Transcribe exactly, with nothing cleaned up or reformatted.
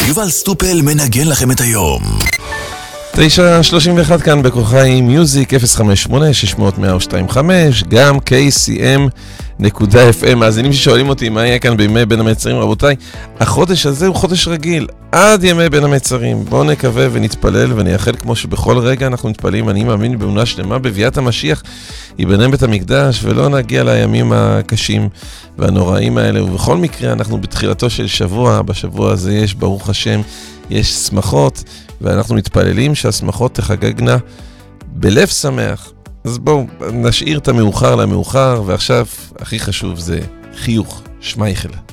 יובל סטופל מנגן לכם את היום. תשע שלושים ואחת כאן בכוכי מיוזיק, אפס חמש שמונה שש מאות מאה ושתיים חמש, גם קיי סי אם נקודה אף אם. מאזינים ששואלים אותי מה יהיה כאן בימי בין המצרים, רבותיי, החודש הזה הוא חודש רגיל, עד ימי בין המצרים. בואו נקווה ונתפלל ונייחל כמו שבכל רגע אנחנו מתפללים, אני מאמין באמונה שלמה בביאת המשיח, ייבנה בית המקדש, ולא נגיע לימים הקשים והנוראים האלה. ובכל מקרה אנחנו בתחילתו של שבוע, בשבוע הזה יש ברוך השם, יש שמחות, ואנחנו מתפללים שהשמחות תחגגנה בלב שמח. אז בואו נשאיר את המאוחר למאוחר, ועכשיו הכי חשוב זה חיוך, שמייכל.